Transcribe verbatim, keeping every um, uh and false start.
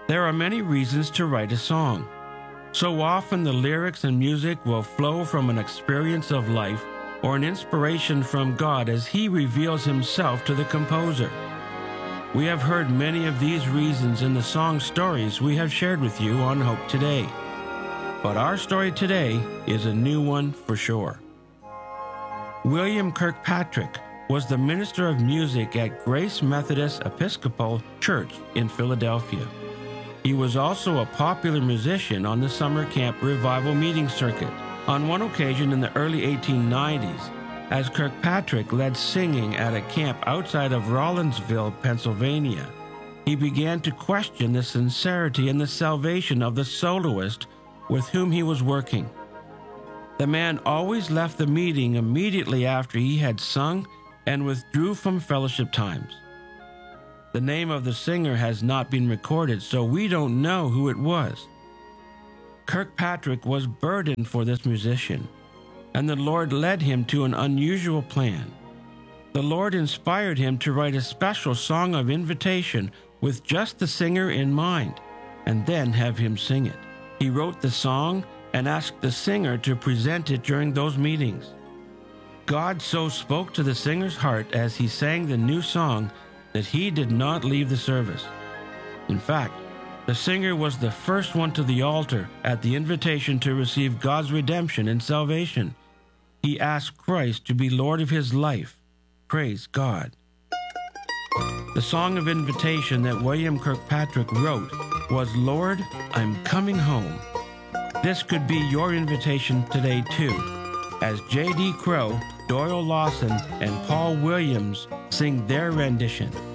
There are many reasons to write a song. So often the lyrics and music will flow from an experience of life or an inspiration from God as He reveals Himself to the composer. We have heard many of these reasons in the song stories we have shared with you on Hope Today. But our story today is a new one for sure. William Kirkpatrick was the minister of music at Grace Methodist Episcopal Church in Philadelphia. He was also a popular musician on the summer camp revival meeting circuit. On one occasion in the early eighteen nineties, as Kirkpatrick led singing at a camp outside of Rollinsville, Pennsylvania, he began to question the sincerity and the salvation of the soloist with whom he was working. The man always left the meeting immediately after he had sung and withdrew from fellowship times. The name of the singer has not been recorded, so we don't know who it was. Kirkpatrick was burdened for this musician, and the Lord led him to an unusual plan. The Lord inspired him to write a special song of invitation with just the singer in mind, and then have him sing it. He wrote the song and asked the singer to present it during those meetings. God so spoke to the singer's heart as he sang the new song that he did not leave the service. In fact, the singer was the first one to the altar at the invitation to receive God's redemption and salvation. He asked Christ to be Lord of his life. Praise God. The song of invitation that William Kirkpatrick wrote was, "Lord, I'm Coming Home." This could be your invitation today too, as J D Crowe, Doyle Lawson, and Paul Williams sing their rendition.